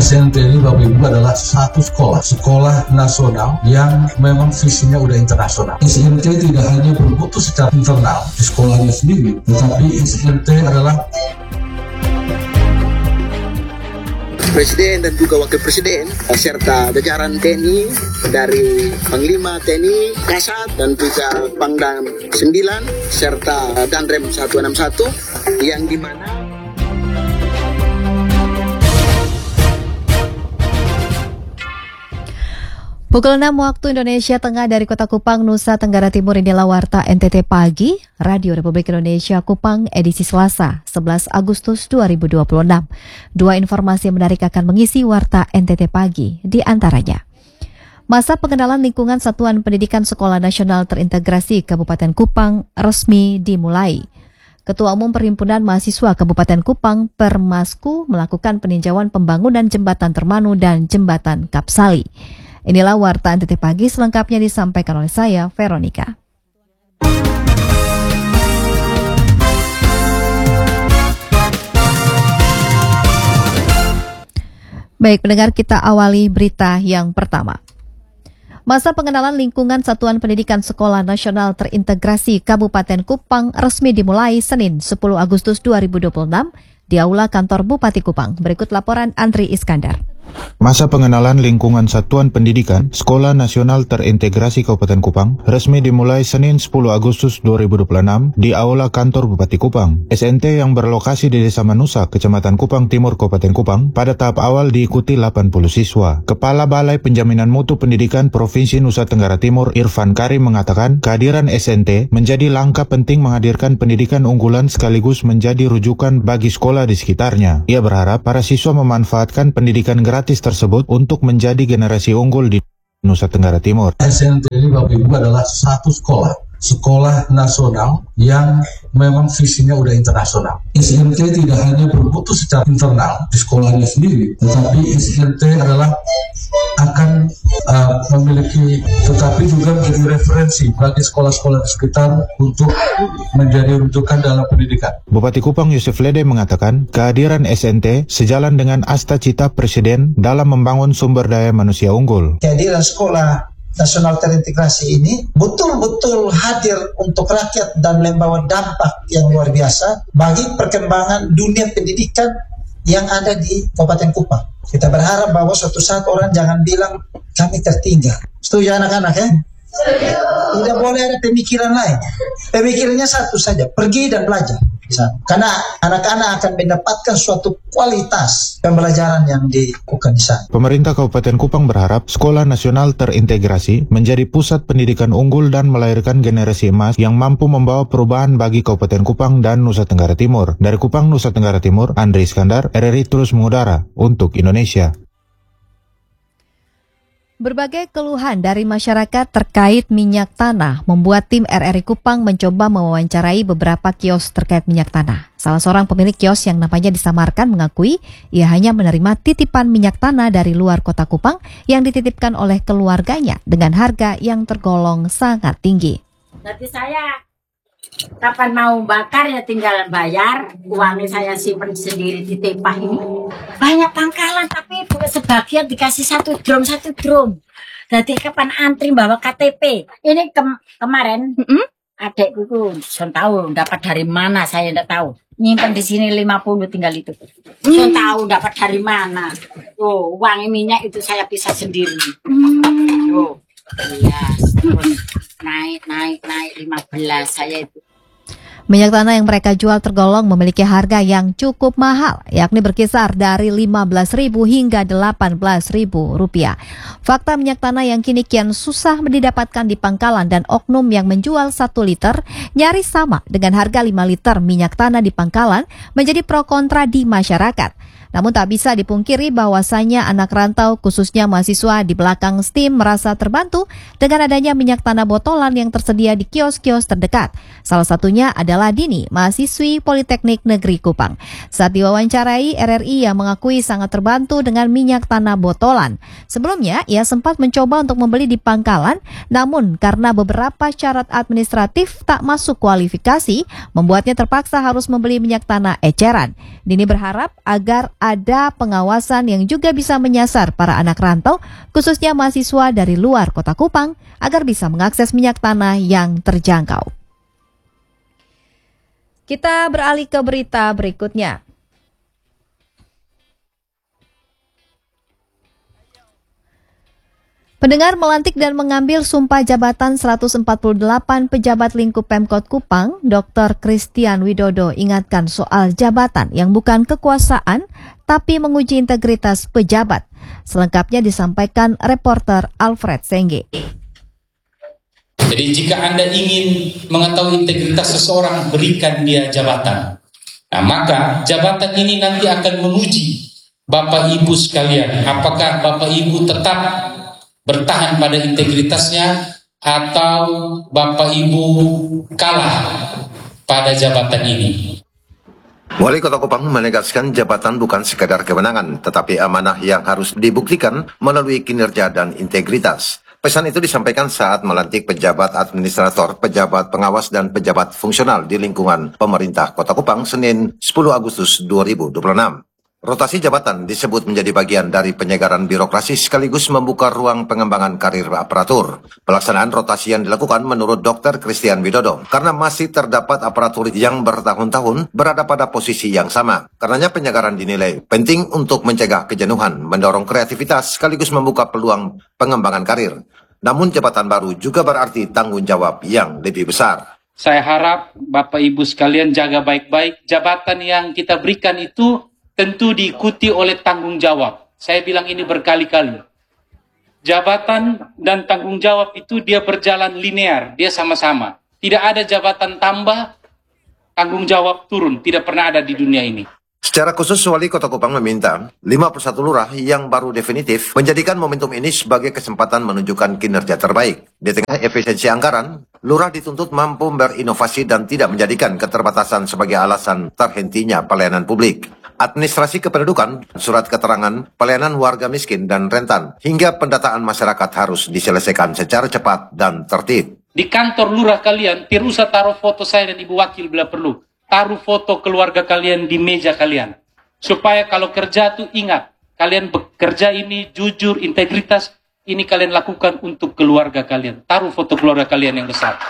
SNT ini Bapak Ibu adalah satu sekolah nasional yang memang visinya udah internasional. SNT tidak hanya bermutu secara internal di sekolahnya sendiri, tetapi SNT adalah Presiden dan juga Wakil Presiden serta jajaran TNI dari Panglima TNI, Kasat dan juga Pangdam 9 serta Danrem 161 yang dimana Pukul 6 waktu Indonesia Tengah dari Kota Kupang, Nusa Tenggara Timur, inilah Warta NTT Pagi, Radio Republik Indonesia Kupang, edisi Selasa, 11 Agustus 2026. Dua informasi menarik akan mengisi Warta NTT Pagi, di antaranya. Masa pengenalan lingkungan Satuan Pendidikan Sekolah Nasional Terintegrasi Kabupaten Kupang resmi dimulai. Ketua Umum Perhimpunan Mahasiswa Kabupaten Kupang, Permasku, melakukan peninjauan pembangunan Jembatan Termanu dan Jembatan Kapsali. Inilah Warta NTT Pagi, selengkapnya disampaikan oleh saya, Veronica. Baik, pendengar, kita awali berita yang pertama. Masa pengenalan lingkungan Satuan Pendidikan Sekolah Nasional Terintegrasi Kabupaten Kupang resmi dimulai Senin 10 Agustus 2026 di Aula Kantor Bupati Kupang. Berikut laporan Andri Iskandar. Masa pengenalan lingkungan Satuan Pendidikan Sekolah Nasional Terintegrasi Kabupaten Kupang resmi dimulai Senin 10 Agustus 2026 di Aula Kantor Bupati Kupang. SNT yang berlokasi di Desa Manusa, Kecamatan Kupang Timur, Kabupaten Kupang, pada tahap awal diikuti 80 siswa. Kepala Balai Penjaminan Mutu Pendidikan Provinsi Nusa Tenggara Timur, Irfan Karim, mengatakan kehadiran SNT menjadi langkah penting menghadirkan pendidikan unggulan sekaligus menjadi rujukan bagi sekolah di sekitarnya. Ia berharap para siswa memanfaatkan pendidikan gratis tersebut untuk menjadi generasi unggul di Nusa Tenggara Timur. SNT ini Bapak Ibu adalah satu sekolah nasional yang memang visinya udah internasional. SNT tidak hanya bermutu secara internal di sekolahnya sendiri, tetapi SNT adalah akan memiliki, tetapi juga menjadi referensi bagi sekolah-sekolah di sekitar untuk menjadi rujukan dalam pendidikan. Bupati Kupang Yusuf Lede mengatakan kehadiran SNT sejalan dengan asta-cita Presiden dalam membangun sumber daya manusia unggul. Kehadiran sekolah nasional terintegrasi ini betul-betul hadir untuk rakyat dan membawa dampak yang luar biasa bagi perkembangan dunia pendidikan yang ada di Kabupaten Kupang. Kita berharap bahwa suatu saat orang jangan bilang kami tertinggal. Setuju anak-anak ya? Tidak boleh ada pemikiran lain. Pemikirannya satu saja, pergi dan belajar. Karena anak-anak akan mendapatkan suatu kualitas pembelajaran yang dilakukan di sana. Pemerintah Kabupaten Kupang berharap Sekolah Nasional Terintegrasi menjadi pusat pendidikan unggul dan melahirkan generasi emas yang mampu membawa perubahan bagi Kabupaten Kupang dan Nusa Tenggara Timur. Dari Kupang, Nusa Tenggara Timur, Andri Iskandar, RRI terus mengudara untuk Indonesia. Berbagai keluhan dari masyarakat terkait minyak tanah membuat tim RRI Kupang mencoba mewawancarai beberapa kios terkait minyak tanah. Salah seorang pemilik kios yang namanya disamarkan mengakui ia hanya menerima titipan minyak tanah dari luar kota Kupang yang dititipkan oleh keluarganya dengan harga yang tergolong sangat tinggi. Jadi saya kapan mau bakar ya tinggal bayar, uangnya saya simpan sendiri di tepah ini. Banyak pangkalan tapi sebagian dikasih satu drum. Jadi kapan antri bawa KTP. Ini kemarin adekku tuh tahu dapat dari mana, saya tidak tahu. Nyimpan di sini 50 tinggal itu. Saya tahu dapat dari mana. Tuh, uang minyak itu saya pisah sendiri. Tuh. Iya, terus naik 15 saya itu. Minyak tanah yang mereka jual tergolong memiliki harga yang cukup mahal, yakni berkisar dari Rp15.000 hingga Rp18.000. Fakta minyak tanah yang kini kian susah didapatkan di pangkalan dan oknum yang menjual 1 liter nyaris sama dengan harga 5 liter minyak tanah di pangkalan menjadi pro kontra di masyarakat. Namun tak bisa dipungkiri bahwasanya anak rantau khususnya mahasiswa di belakang STIM merasa terbantu dengan adanya minyak tanah botolan yang tersedia di kios-kios terdekat. Salah satunya adalah Dini, mahasiswi Politeknik Negeri Kupang. Saat diwawancarai RRI yang mengakui sangat terbantu dengan minyak tanah botolan. Sebelumnya ia sempat mencoba untuk membeli di pangkalan, namun karena beberapa syarat administratif tak masuk kualifikasi, membuatnya terpaksa harus membeli minyak tanah eceran. Dini berharap agar ada pengawasan yang juga bisa menyasar para anak rantau, khususnya mahasiswa dari luar Kota Kupang, agar bisa mengakses minyak tanah yang terjangkau. Kita beralih ke berita berikutnya. Pendengar, melantik dan mengambil sumpah jabatan 148 pejabat lingkup Pemkot Kupang, Dr. Christian Widodo ingatkan soal jabatan yang bukan kekuasaan, tapi menguji integritas pejabat. Selengkapnya disampaikan reporter Alfred Sengge. Jadi jika Anda ingin mengetahui integritas seseorang, berikan dia jabatan. Nah, maka jabatan ini nanti akan menguji Bapak Ibu sekalian, apakah Bapak Ibu tetap bertahan pada integritasnya atau Bapak Ibu kalah pada jabatan ini. Wali Kota Kupang menegaskan jabatan bukan sekadar kewenangan, tetapi amanah yang harus dibuktikan melalui kinerja dan integritas. Pesan itu disampaikan saat melantik pejabat administrator, pejabat pengawas, dan pejabat fungsional di lingkungan pemerintah Kota Kupang Senin 10 Agustus 2026. Rotasi jabatan disebut menjadi bagian dari penyegaran birokrasi sekaligus membuka ruang pengembangan karir aparatur. Pelaksanaan rotasi yang dilakukan menurut Dr. Christian Widodo karena masih terdapat aparatur yang bertahun-tahun berada pada posisi yang sama. Karenanya penyegaran dinilai penting untuk mencegah kejenuhan, mendorong kreativitas sekaligus membuka peluang pengembangan karir. Namun jabatan baru juga berarti tanggung jawab yang lebih besar. Saya harap Bapak Ibu sekalian jaga baik-baik jabatan yang kita berikan itu tentu diikuti oleh tanggung jawab. Saya bilang ini berkali-kali. Jabatan dan tanggung jawab itu dia berjalan linear, dia sama-sama. Tidak ada jabatan tambah, tanggung jawab turun. Tidak pernah ada di dunia ini. Secara khusus, Wali Kota Kupang meminta 51 lurah yang baru definitif menjadikan momentum ini sebagai kesempatan menunjukkan kinerja terbaik. Di tengah efisiensi anggaran, lurah dituntut mampu berinovasi dan tidak menjadikan keterbatasan sebagai alasan terhentinya pelayanan publik. Administrasi kependudukan, surat keterangan, pelayanan warga miskin dan rentan, hingga pendataan masyarakat harus diselesaikan secara cepat dan tertib. Di kantor lurah kalian, tidak usah taruh foto saya dan Ibu Wakil bila perlu. Taruh foto keluarga kalian di meja kalian. Supaya kalau kerja tuh ingat, kalian bekerja ini jujur, integritas, ini kalian lakukan untuk keluarga kalian. Taruh foto keluarga kalian yang besar.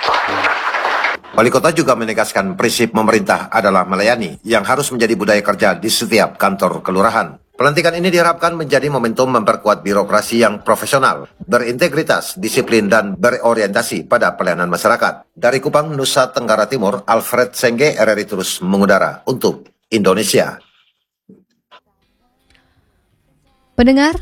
Wali Kota juga menegaskan prinsip pemerintah adalah melayani yang harus menjadi budaya kerja di setiap kantor kelurahan. Pelantikan ini diharapkan menjadi momentum memperkuat birokrasi yang profesional, berintegritas, disiplin, dan berorientasi pada pelayanan masyarakat. Dari Kupang, Nusa Tenggara Timur, Alfred Sengge, RRI terus mengudara untuk Indonesia. Pendengar,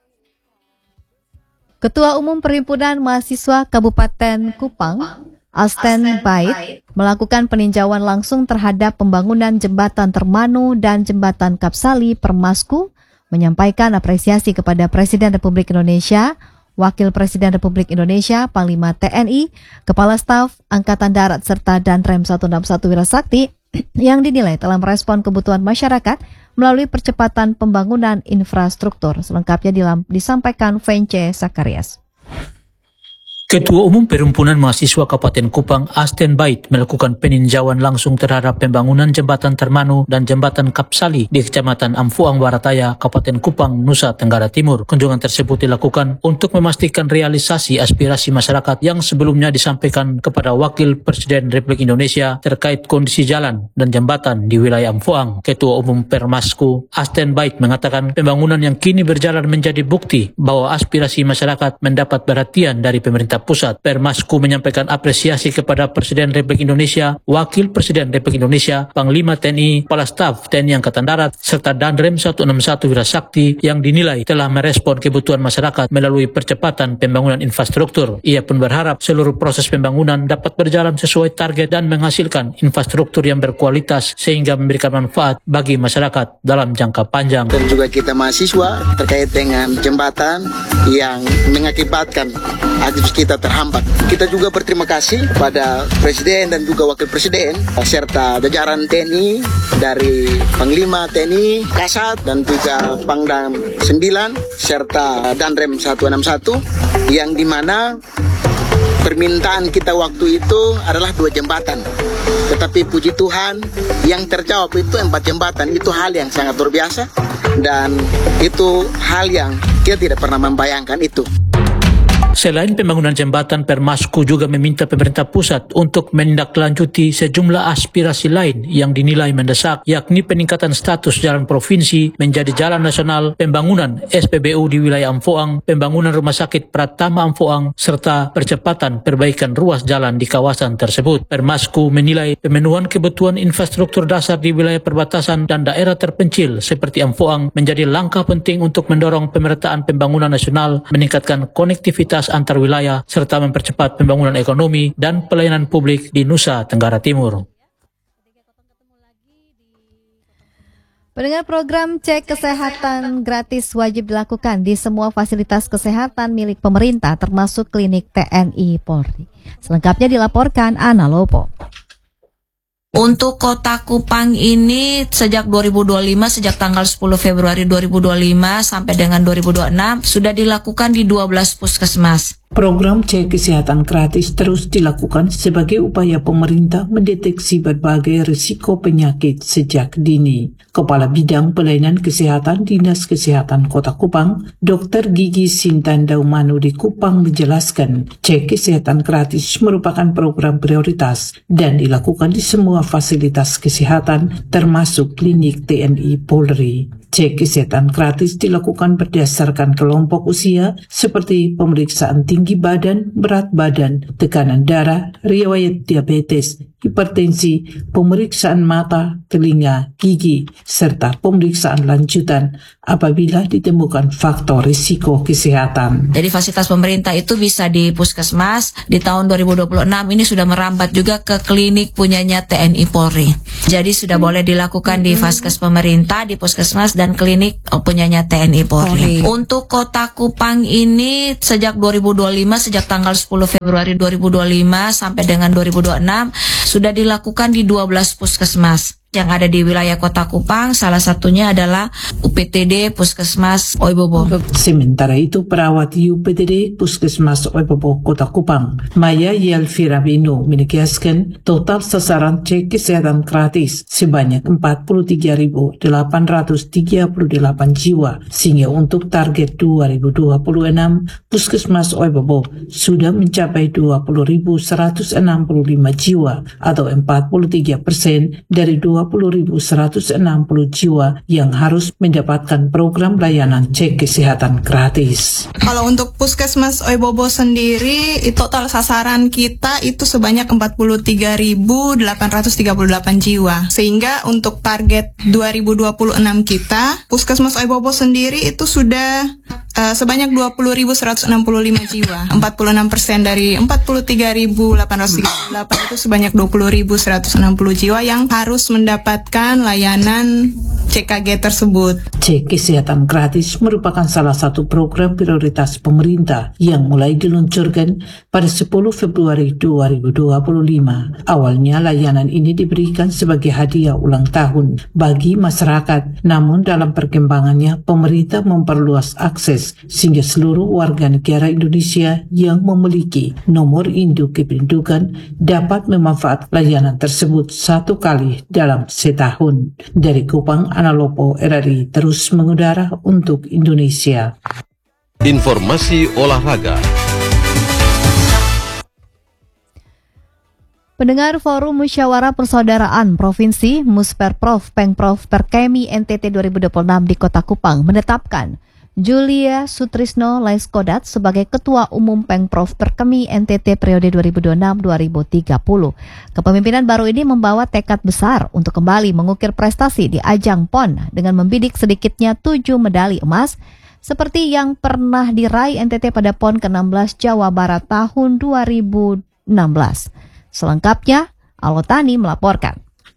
Ketua Umum Perhimpunan Mahasiswa Kabupaten Kupang, Asten Bait, melakukan peninjauan langsung terhadap pembangunan Jembatan Termanu dan Jembatan Kapsali Permasku, menyampaikan apresiasi kepada Presiden Republik Indonesia, Wakil Presiden Republik Indonesia, Panglima TNI, Kepala Staf Angkatan Darat serta Danrem 161 Wirasakti yang dinilai telah merespon kebutuhan masyarakat melalui percepatan pembangunan infrastruktur. Selengkapnya disampaikan Vence Sakarias. Ketua Umum Perhimpunan Mahasiswa Kabupaten Kupang, Asten Bait, melakukan peninjauan langsung terhadap pembangunan Jembatan Termanu dan Jembatan Kapsali di Kecamatan Amfuang Barataya, Kabupaten Kupang, Nusa Tenggara Timur. Kunjungan tersebut dilakukan untuk memastikan realisasi aspirasi masyarakat yang sebelumnya disampaikan kepada Wakil Presiden Republik Indonesia terkait kondisi jalan dan jembatan di wilayah Amfuang. Ketua Umum Permasku, Asten Bait, mengatakan pembangunan yang kini berjalan menjadi bukti bahwa aspirasi masyarakat mendapat perhatian dari pemerintah pusat. Permasku menyampaikan apresiasi kepada Presiden Republik Indonesia, Wakil Presiden Republik Indonesia, Panglima TNI, Kepala Staf TNI Angkatan Darat, serta Danrem 161 Wirasakti yang dinilai telah merespon kebutuhan masyarakat melalui percepatan pembangunan infrastruktur. Ia pun berharap seluruh proses pembangunan dapat berjalan sesuai target dan menghasilkan infrastruktur yang berkualitas sehingga memberikan manfaat bagi masyarakat dalam jangka panjang. Dan juga kita mahasiswa terkait dengan jembatan yang mengakibatkan aktivitas kita terhambat. Kita juga berterima kasih pada Presiden dan juga Wakil Presiden serta jajaran TNI dari Panglima TNI, Kasat dan juga Pangdam 9 serta Danrem 161 yang dimana permintaan kita waktu itu adalah 2 jembatan. Tetapi puji Tuhan yang terjawab itu 4 jembatan. Itu hal yang sangat luar biasa. Dan itu hal yang kita tidak pernah membayangkan itu. Selain pembangunan jembatan, Permasku juga meminta pemerintah pusat untuk menindaklanjuti sejumlah aspirasi lain yang dinilai mendesak, yakni peningkatan status jalan provinsi menjadi jalan nasional, pembangunan SPBU di wilayah Amfoang, pembangunan rumah sakit Pratama Amfoang, serta percepatan perbaikan ruas jalan di kawasan tersebut. Permasku menilai pemenuhan kebutuhan infrastruktur dasar di wilayah perbatasan dan daerah terpencil seperti Amfoang menjadi langkah penting untuk mendorong pemerataan pembangunan nasional, meningkatkan konektivitas antar wilayah, serta mempercepat pembangunan ekonomi dan pelayanan publik di Nusa Tenggara Timur. Pendengar, program cek kesehatan gratis wajib dilakukan di semua fasilitas kesehatan milik pemerintah termasuk klinik TNI Polri. Selengkapnya dilaporkan Ana Lopo. Untuk Kota Kupang ini sejak 2025, sejak tanggal 10 Februari 2025 sampai dengan 2026 sudah dilakukan di 12 puskesmas. Program cek kesehatan gratis terus dilakukan sebagai upaya pemerintah mendeteksi berbagai risiko penyakit sejak dini. Kepala Bidang Pelayanan Kesehatan Dinas Kesehatan Kota Kupang, Dr. Gigi Sintan Daumanu di Kupang menjelaskan, cek kesehatan gratis merupakan program prioritas dan dilakukan di semua fasilitas kesehatan termasuk klinik TNI Polri. Cek kesehatan gratis dilakukan berdasarkan kelompok usia seperti pemeriksaan tinggi badan, berat badan, tekanan darah, riwayat diabetes, hipertensi, pemeriksaan mata, telinga, gigi, serta pemeriksaan lanjutan apabila ditemukan faktor risiko kesehatan. Jadi fasilitas pemerintah itu bisa di puskesmas. Di tahun 2026 ini sudah merambat juga ke klinik punyanya TNI Polri. Jadi sudah boleh dilakukan di vaskes pemerintah, di puskesmas dan klinik punyanya TNI Polri. Untuk Kota Kupang ini sejak 2025, sejak tanggal 10 Februari 2025 sampai dengan 2026 sudah dilakukan di 12 puskesmas yang ada di wilayah Kota Kupang. Salah satunya adalah UPTD Puskesmas Oibobo. Sementara itu, perawat UPTD Puskesmas Oibobo Kota Kupang, Maya Yelvira Bino, menegaskan total sasaran cek kesehatan gratis sebanyak 43.838 jiwa, sehingga untuk target 2026 Puskesmas Oibobo sudah mencapai 20.165 jiwa atau 43% dari 20.160 jiwa yang harus mendapatkan program layanan cek kesehatan gratis. Kalau untuk Puskesmas Oibobo sendiri, total sasaran kita itu sebanyak 43.838 jiwa. Sehingga untuk target 2026 kita, Puskesmas Oibobo sendiri itu sudah sebanyak 20.165 jiwa. 46% dari 43.838 itu sebanyak 20.160 jiwa yang harus mendapatkan layanan CKG tersebut. Cek kesehatan gratis merupakan salah satu program prioritas pemerintah yang mulai diluncurkan pada 10 Februari 2025. Awalnya layanan ini diberikan sebagai hadiah ulang tahun bagi masyarakat, namun dalam perkembangannya pemerintah memperluas akses sehingga seluruh warga negara Indonesia yang memiliki nomor induk kependudukan dapat memanfaatkan layanan tersebut satu kali dalam setahun. Dari Kupang, Analopo RRI terus mengudara untuk Indonesia. Informasi olahraga. Pendengar, Forum Musyawarah Persaudaraan Provinsi Musperprov Pengprov Perkemi NTT 2026 di Kota Kupang menetapkan Julia Sutrisno Laiskodat sebagai Ketua Umum Pengprov Perkemi NTT periode 2026-2030. Kepemimpinan baru ini membawa tekad besar untuk kembali mengukir prestasi di ajang PON dengan membidik sedikitnya 7 medali emas seperti yang pernah diraih NTT pada PON ke-16 Jawa Barat tahun 2016. Selengkapnya, Alotani melaporkan.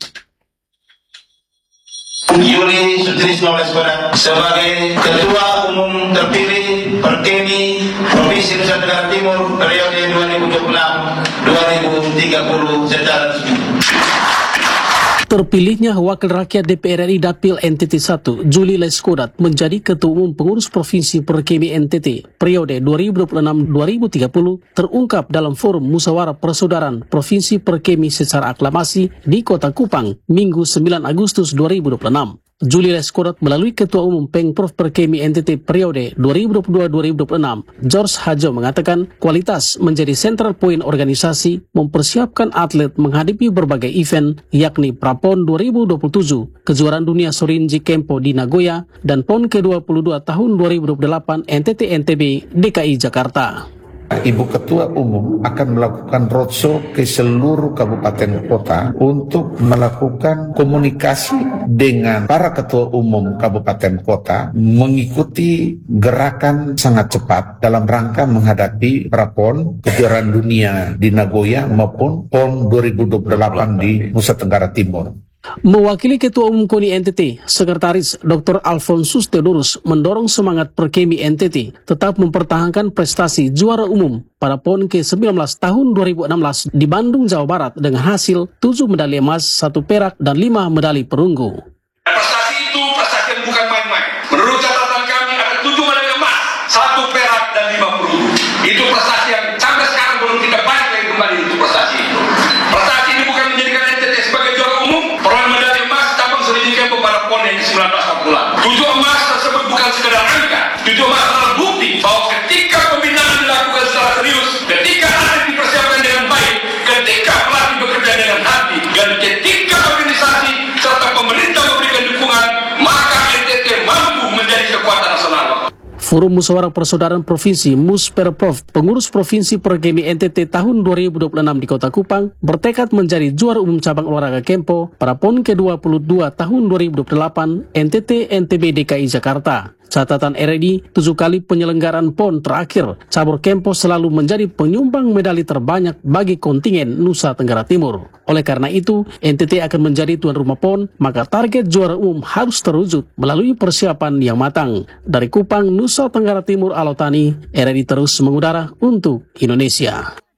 Yuli Sutrisno Laiskodat sebagai Ketua Umum terpilih Perkemi Provinsi Nusa Tenggara Timur periode 2026-2030 secara resmi. Terpilihnya Wakil Rakyat DPR RI Dapil NTT 1, Juli Leskodat, menjadi Ketua Umum Pengurus Provinsi Perkemi NTT periode 2026-2030 terungkap dalam Forum Musyawarah Persaudaraan Provinsi Perkemi secara aklamasi di Kota Kupang, Minggu 9 Agustus 2026. Juli Leskodat melalui Ketua Umum Pengprov Perkemi NTT periode 2022-2026, George Hajo mengatakan kualitas menjadi sentral poin organisasi mempersiapkan atlet menghadapi berbagai event yakni Prapon 2027, Kejuaraan Dunia Sorinji Kempo di Nagoya, dan PON ke-22 tahun 2028 NTT-NTB DKI Jakarta. Ibu Ketua Umum akan melakukan roadshow ke seluruh kabupaten kota untuk melakukan komunikasi dengan para ketua umum kabupaten kota mengikuti gerakan sangat cepat dalam rangka menghadapi Prapon, Kejuaraan Dunia di Nagoya maupun PON 2028 di Nusa Tenggara Timur. Mewakili Ketua Umum KONI NTT, Sekretaris Dr. Alfonsus Theodorus mendorong semangat Perkemi NTT tetap mempertahankan prestasi juara umum pada PON ke-19 tahun 2016 di Bandung, Jawa Barat dengan hasil 7 medali emas, 1 perak, dan 5 medali perunggu. Prestasi itu prestasi yang bukan main-main. Menurut catatan kami ada 7 medali emas, 1 perak, dan 5 perunggu. Itu prestasi yang sampai sekarang belum kita balik lagi kembali untuk prestasi itu. Prestasi ini bukan menjadikan NTT sebagai juara umum, perolehan medali emas cabang Sorinji Kempo pada PON yang ke-19 Papua. 7 emas tersebut bukan sekedar angka, 7 emas adalah bukti bahwa ketika pembinaan dilakukan secara serius, ketika atlet dipersiapkan dengan baik, ketika pelatih bekerja dengan hati, dan ketika organisasi serta pemerintah memberikan dukungan, maka NTT mampu menjadi kekuatan nasional. Forum Musyawarah Persaudaraan Provinsi Musperprov Pengurus Provinsi Perkemi NTT tahun 2026 di Kota Kupang bertekad menjadi juara umum cabang olahraga Kempo pada PON ke-22 tahun 2028 NTT NTB DKI Jakarta. Catatan RRI, 7 kali penyelenggaraan PON terakhir, cabur Kempo selalu menjadi penyumbang medali terbanyak bagi kontingen Nusa Tenggara Timur. Oleh karena itu, NTT akan menjadi tuan rumah PON, maka target juara umum harus terwujud melalui persiapan yang matang. Dari Kupang, Nusa Tenggara Timur, Alotani, RRI terus mengudara untuk Indonesia.